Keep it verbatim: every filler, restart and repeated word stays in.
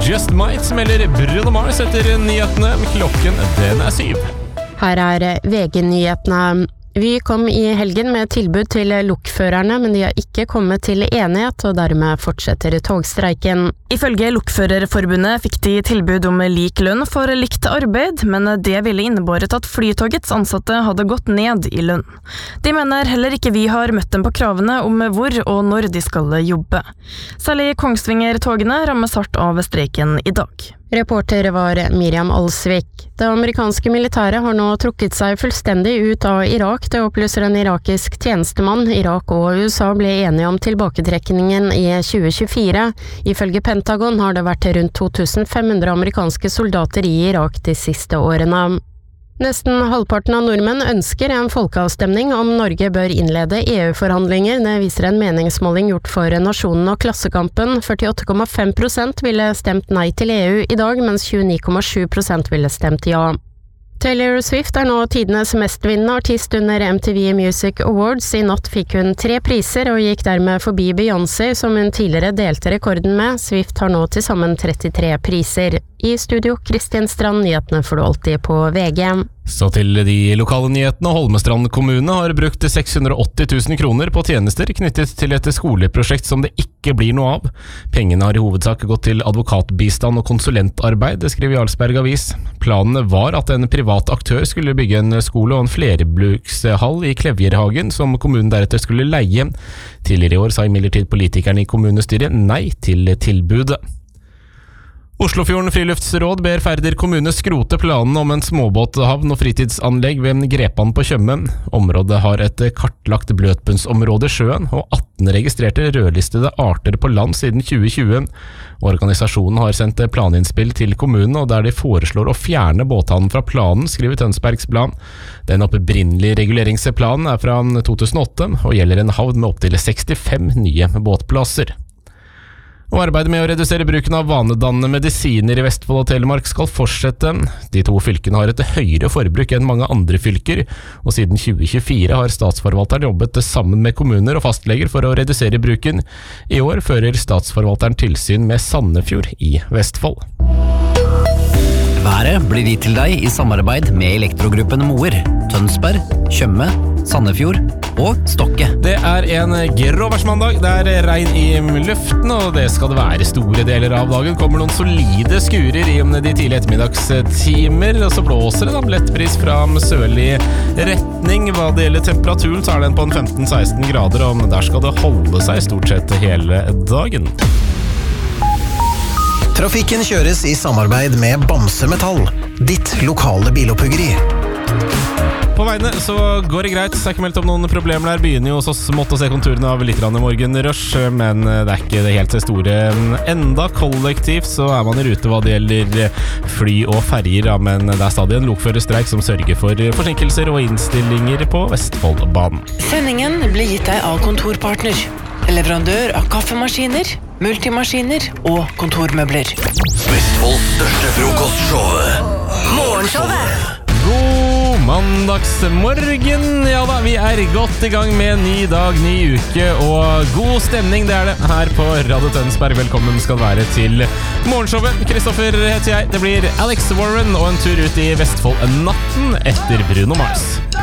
Just Might smeller Bruno Mars etter nyhetene. Klokken den er syv. Her er V G-nyhetene. Vy kom i helgen med tilbud til lokførerne, men de har ikke kommet til enighet, og dermed fortsetter togstreiken. Ifølge Lokførerforbundet fikk de tilbud om lik lønn for likt arbeid, men det ville innebåret at Flytogets ansatte hadde gått ned i lønn. De mener heller ikke Vy har møtt dem på kravene om hvor og når de skal jobbe. Særlig Kongsvinger-togene rammes hardt av streiken i dag. Reporter var Miriam Alsvik. Det amerikanske militæret har nå trukket seg fullstendig ut av Irak. Det opplyser en irakisk tjenestemann. Irak og U S A ble enige om tilbaketrekningen i tjue tjuefire. Ifølge Pentagon har det vært rundt to tusen fem hundre amerikanske soldater i Irak de siste årene. Nesten halvparten av nordmenn ønsker en folkeavstemning om Norge bør innlede E U-forhandlinger. Det viser en meningsmåling gjort for Nasjonen og Klassekampen. førtiåtte komma fem prosent ville stemt nei til E U i dag, mens tjueni komma sju prosent ville stemt ja. Taylor Swift er nå tidenes mestvinnende artist under M T V Music Awards. I natt fikk hun tre priser og gikk dermed forbi Beyoncé, som hun tidligere delte rekorden med. Swift har nå til sammen trettitre priser. I studio, Kristin Strand, nyhetene får du alltid på V G. Så til de lokale nyhetene. Holmestrand kommune har brukt seks hundre og åtti tusen kroner på tjenester knyttet til et skoleprosjekt som det ikke blir noe av. Pengene har i hovedsak gått til advokatbistand og konsulentarbeid, det skriver Jarlsberg Avis. Planen var at en privat aktør skulle bygge en skole og en flerbrukshall i Klevjerhagen, som kommunen deretter skulle leie. Tidligere i år sa imidlertid politikerne i kommunestyret nei til tilbudet. Oslofjorden Friluftsråd ber Færder kommune skrote planen om en småbåthavn og fritidsanlegg ved Grepan på Tjøme. Området har et kartlagt bløtbunnsområde i sjøen og atten registrerte rødlistede arter på land siden tjue tjue. Organisasjonen har sendt planinnspill til kommunen, og der de foreslår å fjerne båthavnen fra planen, skriver Tønsbergs Blad. Den opprinnelige reguleringsplanen er fra to tusen og åtte og gjelder en havn med opptil sekstifem nye båtplasser. Og arbeidet med å redusere bruken av vanedannende medisiner i Vestfold og Telemark skal fortsette. De to fylkene har et høyere forbruk enn mange andre fylker, og siden tjue tjuefire har statsforvalteren jobbet sammen med kommuner og fastleger for å redusere bruken. I år fører statsforvalteren tilsyn med Sandefjord i Vestfold. Været blir gitt til deg i samarbeid med Elektrogruppen Moer, Tønsberg, Tjøme, Sandefjord og Stokke. Det er en gråværsmandag, det er regn i luften, og det skal det være store deler av dagen. Kommer noen solide skurer i de tidlige ettermiddagstimer, og så blåser det da lett bris fra sørlig retning. Hva det gjelder temperaturen, så er den på femten til seksten grader, og der skal det holde seg stort sett hele dagen. Trafikken kjøres i samarbeid med Bamse Metall, ditt lokale biloppuggeri. På veiene så går det greit, det er ikke meldt om noen problemer der. Begynner jo så smått å se konturene av litt rann i morgen rush, men det er ikke det helt store enda. Kollektivt så er man i rute hva det gjelder fly og ferger, men det er stadig en lokførerstreik som sørger for forsinkelser og innstillinger på Vestfoldbanen. Sendingen blir gitt deg av Kontorpartner, leverandør av kaffemaskiner, multimaskiner og kontormøbler. Vestfolds største frokostshowet, Morgenshowet! God mandagsmorgen, ja da, vi er godt i gang med ny dag, ny uke og god stemning, det er det her på Radio Tønsberg. Velkommen skal være til Morgenshowet. Kristoffer heter jeg, det blir Alex Warren og en tur ut i Vestfold natten etter Bruno Mars.